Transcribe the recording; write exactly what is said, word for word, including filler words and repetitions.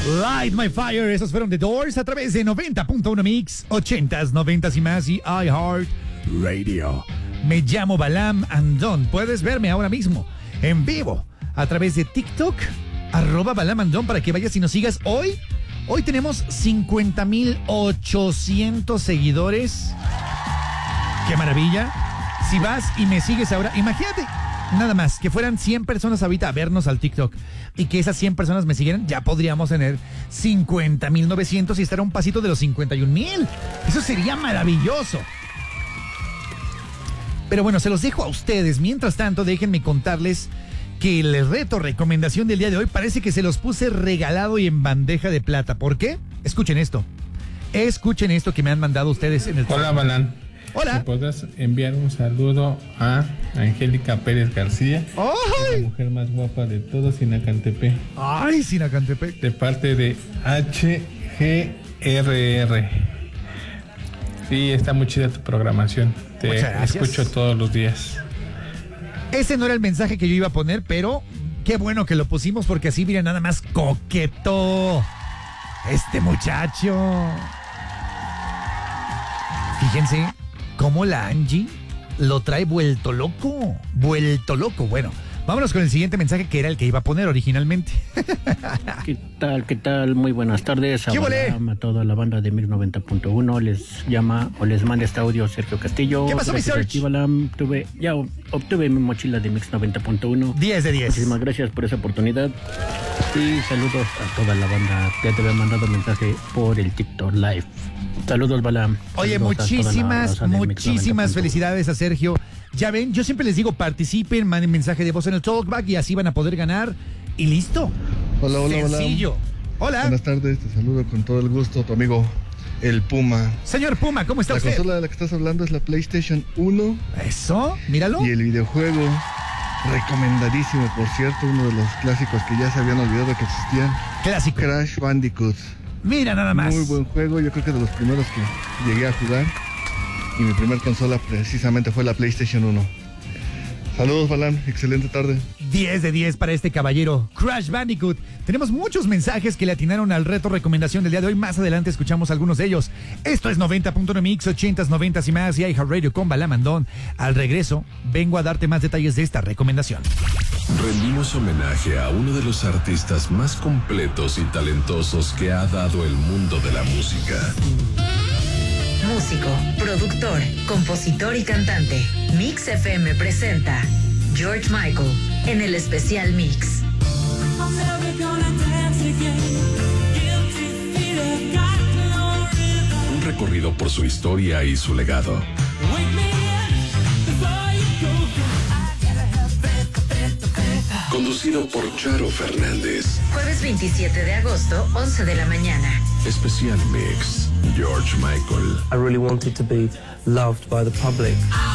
Light My Fire, esos fueron The Doors a través de noventa punto uno Mix, ochentas, noventas y más y iHeart Radio. Me llamo Balam Andón. Puedes verme ahora mismo en vivo a través de TikTok, arroba Balam Andón, para que vayas y nos sigas hoy. Hoy tenemos cincuenta mil ochocientos seguidores. ¡Qué maravilla! Si vas y me sigues ahora, imagínate, nada más, que fueran cien personas ahorita a vernos al TikTok y que esas cien personas me siguieran, ya podríamos tener cincuenta mil novecientos y estar a un pasito de los cincuenta y un mil. Eso sería maravilloso. Pero bueno, se los dejo a ustedes. Mientras tanto, déjenme contarles que el reto recomendación del día de hoy parece que se los puse regalado y en bandeja de plata. ¿Por qué? Escuchen esto. Escuchen esto que me han mandado ustedes en el... Hola, Balán. Hola. ¿Me podrás enviar un saludo a Angélica Pérez García? ¡Ay! La mujer más guapa de todos, Sinacantepec. ¡Ay, Sinacantepec! De parte de H G R R. Sí, está muy chida tu programación. Te escucho todos los días. Ese no era el mensaje que yo iba a poner, pero qué bueno que lo pusimos porque así, mira, nada más coqueto este muchacho. Fíjense cómo la Angie lo trae vuelto loco, vuelto loco. Bueno, vámonos con el siguiente mensaje que era el que iba a poner originalmente. ¿Qué tal? ¿Qué tal? Muy buenas tardes. A, Balam, a toda la banda de Mix noventa punto uno les llama o les manda este audio Sergio Castillo. ¿Qué pasó, mi Sergio? Balam, tuve, ya obtuve mi mochila de Mix noventa punto uno. diez de diez. Muchísimas gracias por esa oportunidad. Y saludos a toda la banda. Ya te había mandado mensaje por el TikTok Live. Saludos, Balam. Oye, saludos muchísimas, muchísimas felicidades a Sergio. Ya ven, yo siempre les digo, participen, manden mensaje de voz en el Talkback y así van a poder ganar. Y listo. Hola, hola, Sencillo. Hola. Hola. Buenas tardes, te saludo con todo el gusto, tu amigo El Puma. Señor Puma, ¿cómo está la usted? La consola de la que estás hablando es la PlayStation uno. Eso, míralo. Y el videojuego, recomendadísimo, por cierto, uno de los clásicos que ya se habían olvidado que existían. Clásico. Crash Bandicoot. Mira nada más. Muy buen juego, yo creo que de los primeros que llegué a jugar. Y mi primer consola precisamente fue la PlayStation uno. Saludos, Balam, excelente tarde. diez de diez para este caballero, Crash Bandicoot. Tenemos muchos mensajes que le atinaron al reto recomendación del día de hoy. Más adelante escuchamos algunos de ellos. Esto es noventa punto uno Mix, ochentas, noventas y más y iHeartRadio con Balam Andón. Al regreso, vengo a darte más detalles de esta recomendación. Rendimos homenaje a uno de los artistas más completos y talentosos que ha dado el mundo de la música. Músico, productor, compositor y cantante. Mix F M presenta George Michael en el especial Mix. Un recorrido por su historia y su legado. Conducido por Charo Fernández. Jueves veintisiete de agosto, once de la mañana. Especial Mix, George Michael. I really wanted to be loved by the public.